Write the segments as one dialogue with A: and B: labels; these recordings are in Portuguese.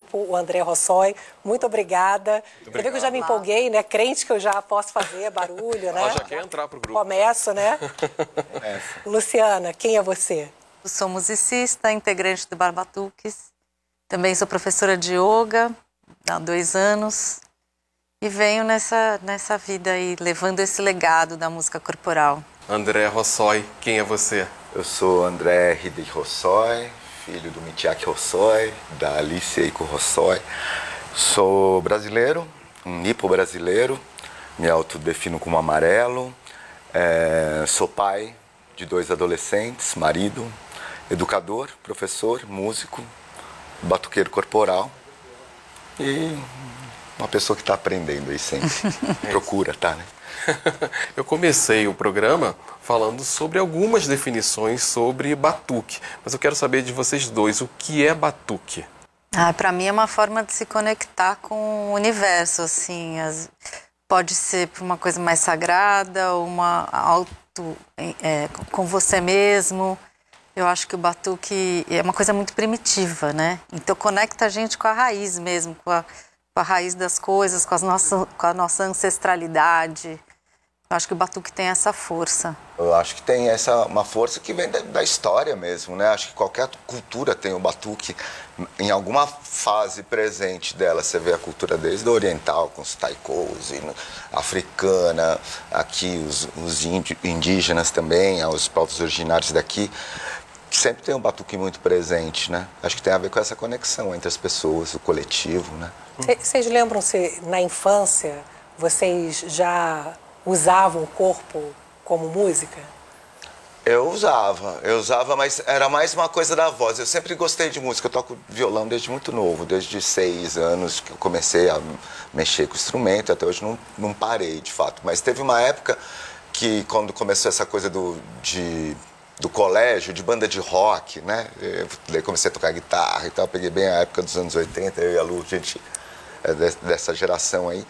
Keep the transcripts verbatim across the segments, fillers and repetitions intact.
A: grupo, o André Rossoi. Muito obrigada. Muito Você viu que eu já me empolguei, né? Crente que eu já posso fazer barulho, né?
B: Ela já quer entrar pro grupo.
A: Começo, né?
C: É.
A: Luciana, quem é você?
D: Eu sou musicista, integrante do Barbatuques. Também sou professora de yoga há dois anos. E venho nessa, nessa vida aí, levando esse legado da música corporal.
B: André Rossoi, quem é você?
C: Eu sou André Hidei Rossoi, filho do Mitiak Rossoi, da Alice Eiko Rossoi. Sou brasileiro, um nipo brasileiro, me autodefino como amarelo. É, sou pai de dois adolescentes, marido, educador, professor, músico, batuqueiro corporal e uma pessoa que está aprendendo aí sempre. Procura, tá, né?
B: Eu comecei o programa falando sobre algumas definições sobre batuque, mas eu quero saber de vocês dois, o que é batuque?
D: Ah, para mim é uma forma de se conectar com o universo, assim. As... Pode ser para uma coisa mais sagrada, uma auto é, com você mesmo. Eu acho que o batuque é uma coisa muito primitiva, né? Então conecta a gente com a raiz mesmo, com a, com a raiz das coisas, com, as nossa, com a nossa ancestralidade. Eu acho que o batuque tem essa força.
C: Eu acho que tem essa uma força que vem da, da história mesmo, né? Acho que qualquer cultura tem o batuque em alguma fase presente dela. Você vê a cultura desde a oriental, com os taikos, a africana, aqui os, os indígenas também, os povos originários daqui. Sempre tem um batuque muito presente, né? Acho que tem a ver com essa conexão entre as pessoas, o coletivo, né?
A: Vocês lembram-se, na infância, vocês já usavam o corpo como música?
C: Eu usava, eu usava, mas era mais uma coisa da voz. Eu sempre gostei de música, eu toco violão desde muito novo, desde seis anos que eu comecei a mexer com o instrumento, até hoje não, não parei, de fato. Mas teve uma época que, quando começou essa coisa do, de, do colégio, de banda de rock, né? Eu, daí comecei a tocar guitarra e tal, peguei bem a época dos anos oitenta, eu e a Lu, gente é dessa geração aí.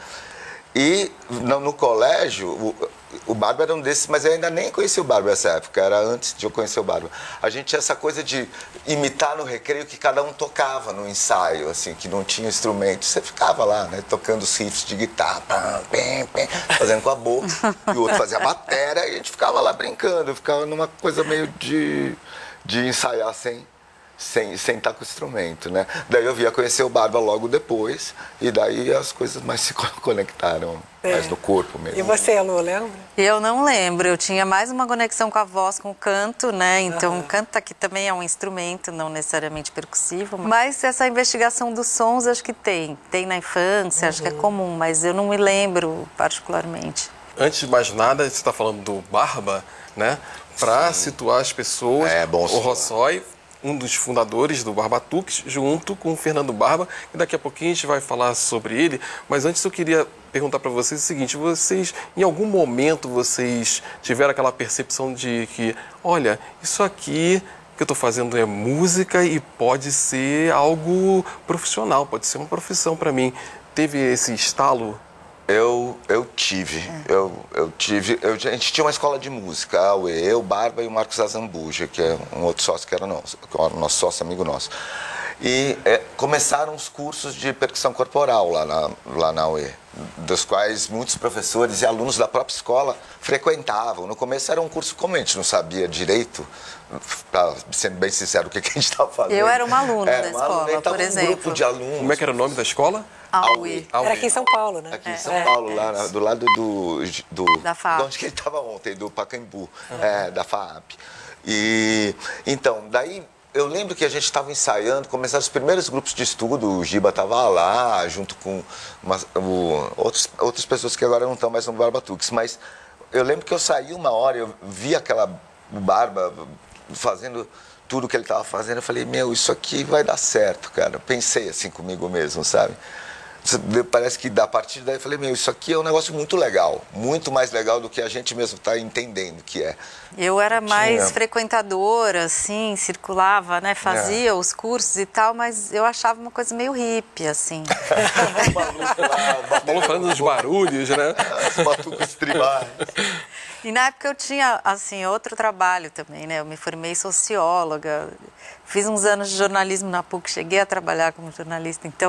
C: E no, no colégio, o, o Barba era um desses, mas eu ainda nem conhecia o Barba nessa época, era antes de eu conhecer o Barba. A gente tinha essa coisa de imitar no recreio que cada um tocava no ensaio, assim, que não tinha instrumento. Você ficava lá, né, tocando os riffs de guitarra, pam, pam, pam, fazendo com a boca, e o outro fazia a bateria, e a gente ficava lá brincando, ficava numa coisa meio de, de ensaiar sem... Sem, sem estar com o instrumento, né? Daí eu via conhecer o Barba logo depois, e daí as coisas mais se conectaram, é. mais no corpo mesmo.
A: E você, Lu, lembra?
D: Eu não lembro, eu tinha mais uma conexão com a voz, com o canto, né? Então uhum. o canto aqui também é um instrumento, não necessariamente percussivo, mas essa investigação dos sons acho que tem, tem na infância, uhum. acho que é comum, mas eu não me lembro particularmente.
B: Antes de mais nada, você está falando do Barba, né? Para situar as pessoas,
C: é, bom,
B: o Rossoi, um dos fundadores do Barbatuques, junto com o Fernando Barba, e daqui a pouquinho a gente vai falar sobre ele, mas antes eu queria perguntar para vocês o seguinte, vocês, em algum momento, vocês tiveram aquela percepção de que, olha, isso aqui que eu estou fazendo é música e pode ser algo profissional, pode ser uma profissão para mim. Teve esse estalo?
C: Eu, eu tive, é. eu, eu tive, eu, a gente tinha uma escola de música, a U E, eu, Barba e o Marcos Azambuja, que é um outro sócio que era nosso, que era nosso sócio, amigo nosso. E é, começaram os cursos de percussão corporal lá na, lá na U E, dos quais muitos professores e alunos da própria escola frequentavam. No começo era um curso como a gente não sabia direito, pra, sendo bem sincero, o que, que a gente estava fazendo.
D: Eu era uma aluna
C: era
D: da
C: uma
D: escola,
C: aluna,
D: por exemplo.
C: Um grupo de alunos.
B: Como é que era o nome da escola?
D: A U E.
A: Era aqui em São Paulo, né?
C: Aqui em
A: é.
C: São
A: é.
C: Paulo, lá é. do lado do... do
D: da F A A P.
C: De onde que ele estava ontem, do Pacaembu, uhum. é, da F A A P. E, então, daí... Eu lembro que a gente estava ensaiando, começaram os primeiros grupos de estudo, o Giba estava lá, junto com umas, o, outros, outras pessoas que agora não estão mais no Barbatuques, mas eu lembro que eu saí uma hora, eu vi aquela Barba fazendo tudo que ele estava fazendo, eu falei, meu, isso aqui vai dar certo, cara. Eu pensei assim comigo mesmo, sabe? Parece que a partir daí eu falei, meu, isso aqui é um negócio muito legal, muito mais legal do que a gente mesmo está entendendo que é.
D: Eu era mais
C: Tinha...
D: frequentadora, assim, circulava, né, fazia é. os cursos e tal, mas eu achava uma coisa meio hippie, assim.
B: O maluco falando dos barulhos, né?
C: Os batucos tribais.
D: E na época eu tinha, assim, outro trabalho também, né? Eu me formei socióloga, fiz uns anos de jornalismo na PUC, cheguei a trabalhar como jornalista, então